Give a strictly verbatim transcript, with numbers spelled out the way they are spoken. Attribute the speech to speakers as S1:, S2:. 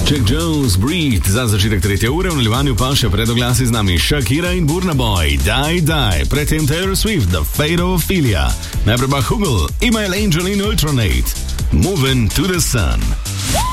S1: Jack Jones, Breathe za začetek tretje ure, v nadaljevanju pa še predoglasi z nami Shakira in Burna Boy, Die Die, predtem Taylor Swift, The Fate of Ophelia, najprej pa Hugel, Email Angel in Ultranate, Moving to the Sun.